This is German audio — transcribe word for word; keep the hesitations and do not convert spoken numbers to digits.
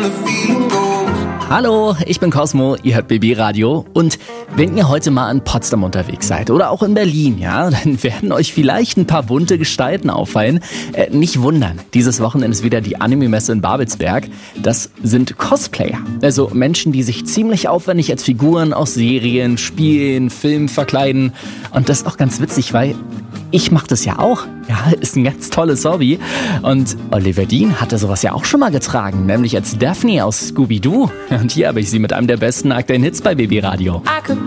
the feeling goes. Hallo, ich bin Cosmo, ihr hört B B Radio und wenn ihr heute mal in Potsdam unterwegs seid oder auch in Berlin, ja, dann werden euch vielleicht ein paar bunte Gestalten auffallen. Äh, nicht wundern, dieses Wochenende ist wieder die Anime-Messe in Babelsberg. Das sind Cosplayer, also Menschen, die sich ziemlich aufwendig als Figuren aus Serien, Spielen, Filmen verkleiden und das ist auch ganz witzig, weil ich mache das ja auch. Ja, ist ein ganz tolles Hobby. Und Oliver Dean hatte sowas ja auch schon mal getragen, nämlich als Daphne aus Scooby-Doo. Und hier habe ich sie mit einem der besten aktuellen Hits bei B B Radio. I could